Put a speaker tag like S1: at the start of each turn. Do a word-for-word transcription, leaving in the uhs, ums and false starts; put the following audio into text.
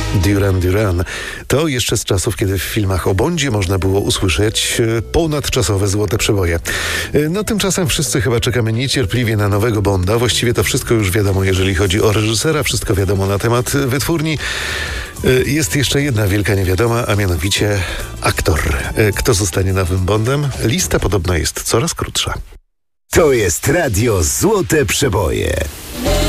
S1: Duran Duran. To jeszcze z czasów, kiedy w filmach o Bondzie można było usłyszeć ponadczasowe złote przeboje. No tymczasem wszyscy chyba czekamy niecierpliwie na nowego Bonda. Właściwie to wszystko już wiadomo, jeżeli chodzi o reżysera. Wszystko wiadomo na temat wytwórni. Jest jeszcze jedna wielka niewiadoma, a mianowicie aktor. Kto zostanie nowym Bondem? Lista podobno jest coraz krótsza.
S2: To jest Radio Złote Przeboje.